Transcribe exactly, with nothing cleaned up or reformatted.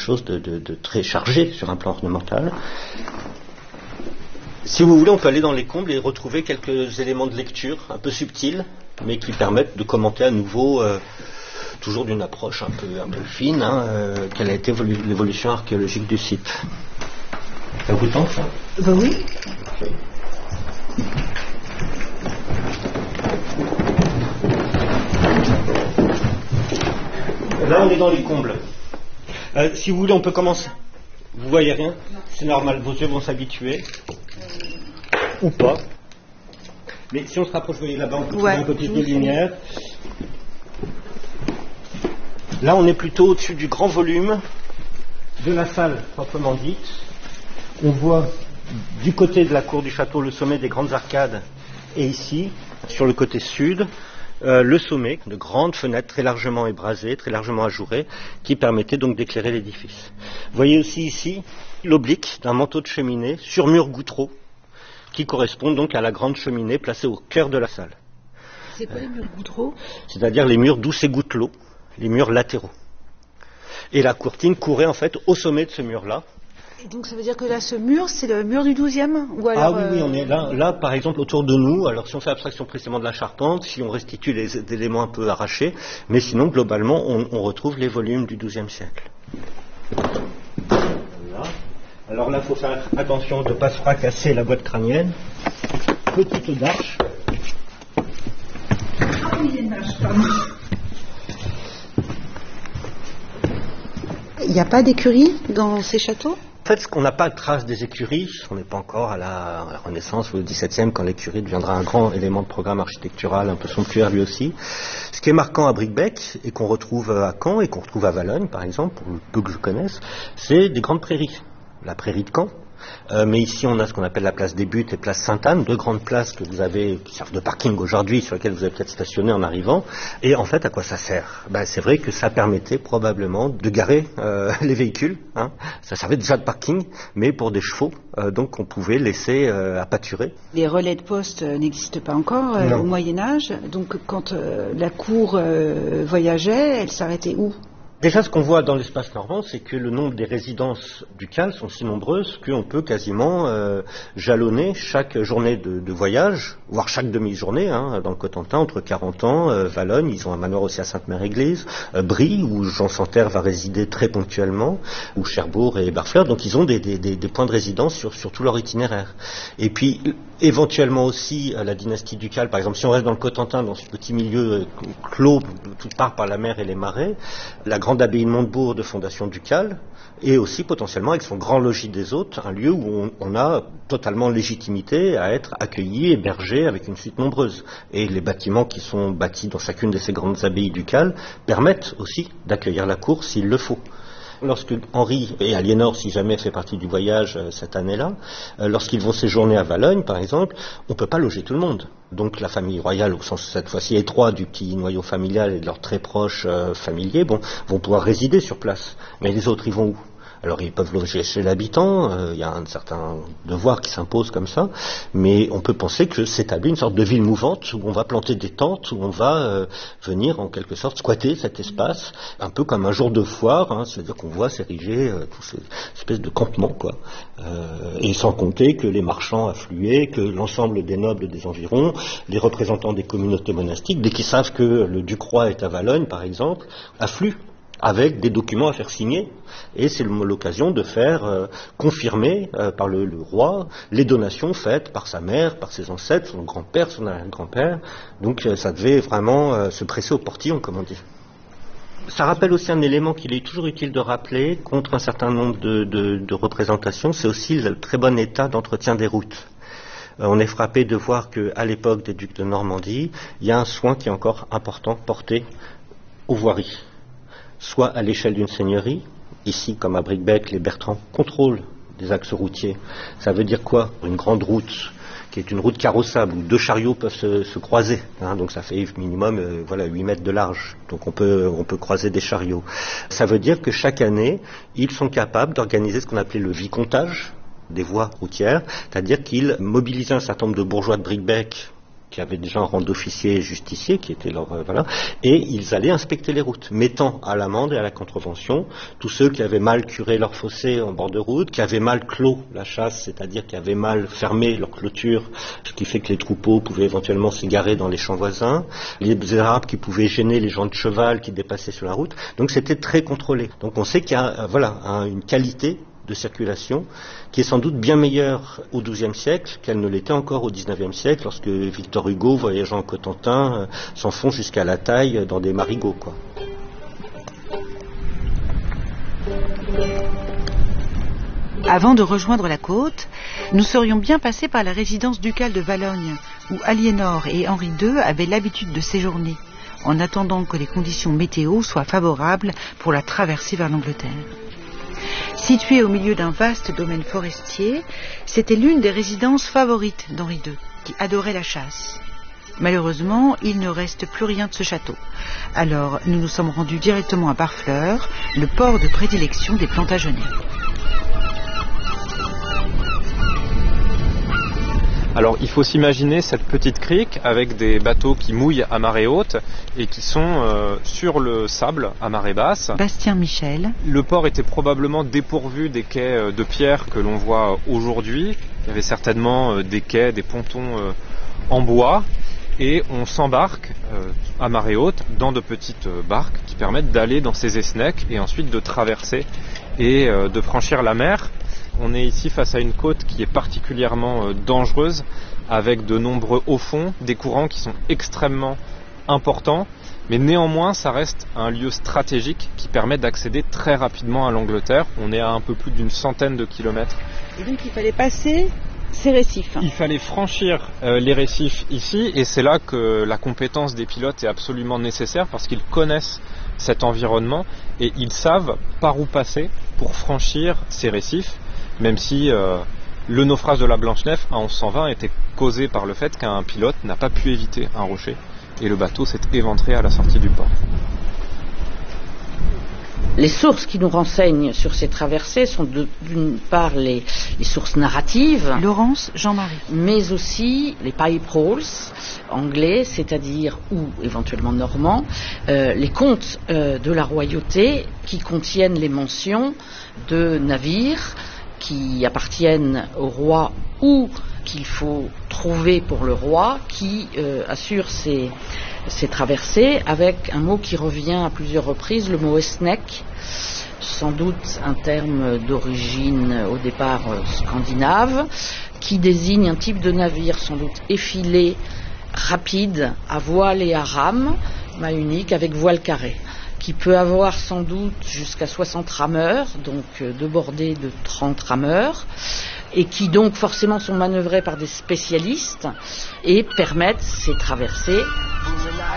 chose de, de, de très chargé sur un plan ornemental. Si vous voulez, on peut aller dans les combles et retrouver quelques éléments de lecture un peu subtils, mais qui permettent de commenter à nouveau, euh, toujours d'une approche un peu, un peu fine, hein, euh, quelle a été l'évolution archéologique du site. Ça vous tente, ça? Ben oui. Okay. Là, on est dans les combles. Euh, si vous voulez, on peut commencer. Vous voyez rien? C'est normal, vos yeux vont s'habituer. Ou pas. Mais si on se rapproche, vous voyez là-bas, on peut trouver ouais, un peu plus de lumière. Là, on est plutôt au-dessus du grand volume de la salle, proprement dite. On voit du côté de la cour du château le sommet des grandes arcades, et ici, sur le côté sud, euh, le sommet, de grandes fenêtres très largement ébrasées, très largement ajourées, qui permettaient donc d'éclairer l'édifice. Vous voyez aussi ici l'oblique d'un manteau de cheminée sur mur goutreau, qui correspond donc à la grande cheminée placée au cœur de la salle. C'est quoi euh, les murs goutreaux? C'est-à-dire les murs d'où s'égoutte l'eau, les murs latéraux. Et la courtine courait en fait au sommet de ce mur-là. Et donc ça veut dire que là, ce mur, c'est le mur du douzième? Ou alors, ah oui, oui, on est là, là, par exemple, autour de nous. Alors si on fait abstraction précisément de la charpente, si on restitue les, les éléments un peu arrachés, mais sinon, globalement, on, on retrouve les volumes du douzième siècle. Voilà. Alors là, il faut faire attention de ne pas se fracasser la boîte crânienne. Petite arche. Ah oui, il y a une arche, pardon. Il n'y a pas d'écurie dans ces châteaux? En fait, on n'a pas de trace des écuries, on n'est pas encore à la, à la Renaissance ou au dix-septième, quand l'écurie deviendra un grand élément de programme architectural, un peu somptuaire lui aussi. Ce qui est marquant à Bricbec, et qu'on retrouve à Caen, et qu'on retrouve à Valognes, par exemple, pour le peu que je connaisse, c'est des grandes prairies. La prairie de Caen. Euh, mais ici, on a ce qu'on appelle la place des Buttes et place Sainte-Anne, deux grandes places que vous avez, qui servent de parking aujourd'hui, sur lesquelles vous avez peut-être stationné en arrivant. Et en fait, à quoi ça sert? Ben, c'est vrai que ça permettait probablement de garer euh, les véhicules. Hein. Ça servait déjà de parking, mais pour des chevaux, euh, donc on pouvait laisser euh, à pâturer. Les relais de poste euh, n'existent pas encore euh, au Moyen-Âge. Donc, quand euh, la cour euh, voyageait, elle s'arrêtait où? Déjà, ce qu'on voit dans l'espace normand, c'est que le nombre des résidences ducales sont si nombreuses qu'on peut quasiment euh, jalonner chaque journée de, de voyage, voire chaque demi-journée, hein, dans le Cotentin, entre Carentan, euh, Valognes, ils ont un manoir aussi à Sainte-Mère-Église, euh, Brie, où Jean Santerre va résider très ponctuellement, ou Cherbourg et Barfleur, donc ils ont des, des, des, des points de résidence sur, sur tout leur itinéraire. Et puis, éventuellement aussi, euh, la dynastie ducale, par exemple, si on reste dans le Cotentin, dans ce petit milieu euh, clos, toute part par la mer et les marais, la grande abbaye de Montebourg de fondation ducale, et aussi potentiellement avec son grand logis des hôtes, un lieu où on, on a totalement légitimité à être accueilli, hébergé avec une suite nombreuse. Et les bâtiments qui sont bâtis dans chacune de ces grandes abbayes ducales permettent aussi d'accueillir la cour s'il le faut. Lorsque Henri et Aliénor, si jamais fait partie du voyage euh, cette année-là, euh, lorsqu'ils vont séjourner à Valognes, par exemple, on ne peut pas loger tout le monde. Donc la famille royale, au sens cette fois-ci étroit du petit noyau familial et de leurs très proches euh, familiers, bon, vont pouvoir résider sur place. Mais les autres, ils vont où? Alors ils peuvent loger chez l'habitant, il euh, y a un certain devoir qui s'impose comme ça, mais on peut penser que s'établit une sorte de ville mouvante où on va planter des tentes, où on va euh, venir en quelque sorte squatter cet espace, un peu comme un jour de foire, hein, c'est-à-dire qu'on voit s'ériger euh, tous ces espèces de campements, quoi. Euh, et sans compter que les marchands affluaient, que l'ensemble des nobles des environs, les représentants des communautés monastiques, dès qu'ils savent que le Ducroi est à Valognes, par exemple, affluent avec des documents à faire signer, et c'est l'occasion de faire euh, confirmer euh, par le, le roi les donations faites par sa mère, par ses ancêtres, son grand-père, son arrière-grand-père. Donc euh, ça devait vraiment euh, se presser au portillon, comme on dit. Ça rappelle aussi un élément qu'il est toujours utile de rappeler contre un certain nombre de, de, de représentations, c'est aussi le très bon état d'entretien des routes. Euh, on est frappé de voir qu'à l'époque des ducs de Normandie, il y a un soin qui est encore important porté aux voiries. Soit à l'échelle d'une seigneurie, ici comme à Bricbec, les Bertrands contrôlent des axes routiers. Ça veut dire quoi? Une grande route, qui est une route carrossable, où deux chariots peuvent se, se croiser, hein, donc ça fait minimum euh, voilà, huit mètres de large, donc on peut, on peut croiser des chariots. Ça veut dire que chaque année, ils sont capables d'organiser ce qu'on appelait le vicomtage des voies routières, c'est-à-dire qu'ils mobilisaient un certain nombre de bourgeois de Bricbec qui avaient déjà un rang d'officier et justicier, qui était leur... Euh, voilà, et ils allaient inspecter les routes, mettant à l'amende et à la contrevention tous ceux qui avaient mal curé leur fossé en bord de route, qui avaient mal clos la chasse, c'est-à-dire qui avaient mal fermé leur clôture, ce qui fait que les troupeaux pouvaient éventuellement s'égarer dans les champs voisins, les Arabes qui pouvaient gêner les gens de cheval qui dépassaient sur la route. Donc c'était très contrôlé. Donc on sait qu'il y a euh, voilà, un, une qualité de circulation qui est sans doute bien meilleure au douzième siècle qu'elle ne l'était encore au dix-neuvième siècle, lorsque Victor Hugo, voyageant en Cotentin, euh, s'enfonce jusqu'à la taille dans des marigots, quoi. Avant de rejoindre la côte, nous serions bien passés par la résidence ducale de Valognes, où Aliénor et Henri deux avaient l'habitude de séjourner, en attendant que les conditions météo soient favorables pour la traversée vers l'Angleterre. Située au milieu d'un vaste domaine forestier, c'était l'une des résidences favorites d'Henri deux, qui adorait la chasse. Malheureusement, il ne reste plus rien de ce château. Alors, nous nous sommes rendus directement à Barfleur, le port de prédilection des Plantagenets. Alors il faut s'imaginer cette petite crique avec des bateaux qui mouillent à marée haute et qui sont euh, sur le sable à marée basse. Bastien Michel. Le port était probablement dépourvu des quais de pierre que l'on voit aujourd'hui. Il y avait certainement euh, des quais, des pontons euh, en bois et on s'embarque euh, à marée haute dans de petites euh, barques qui permettent d'aller dans ces esnecks et ensuite de traverser et euh, de franchir la mer. On est ici face à une côte qui est particulièrement euh, dangereuse, avec de nombreux hauts fonds, des courants qui sont extrêmement importants, mais néanmoins ça reste un lieu stratégique qui permet d'accéder très rapidement à l'Angleterre. On est à un peu plus d'une centaine de kilomètres. Et donc il fallait passer ces récifs. Il fallait franchir euh, les récifs ici, et c'est là que la compétence des pilotes est absolument nécessaire, parce qu'ils connaissent cet environnement et ils savent par où passer pour franchir ces récifs. Même si euh, le naufrage de la Blanche-Nef en onze cent vingt était causé par le fait qu'un pilote n'a pas pu éviter un rocher et le bateau s'est éventré à la sortie du port. Les sources qui nous renseignent sur ces traversées sont de, d'une part les, les sources narratives, Laurence Jean-Marie, mais aussi les pipe rolls anglais, c'est-à-dire ou éventuellement normands, euh, les contes euh, de la royauté qui contiennent les mentions de navires qui appartiennent au roi ou qu'il faut trouver pour le roi, qui euh, assure ces, ces traversées avec un mot qui revient à plusieurs reprises, le mot esnek, sans doute un terme d'origine au départ euh, scandinave, qui désigne un type de navire sans doute effilé, rapide, à voile et à rame, mât unique avec voile carré, qui peut avoir sans doute jusqu'à soixante rameurs, donc euh, deux bordées de trente rameurs, et qui donc forcément sont manœuvrés par des spécialistes et permettent ces traversées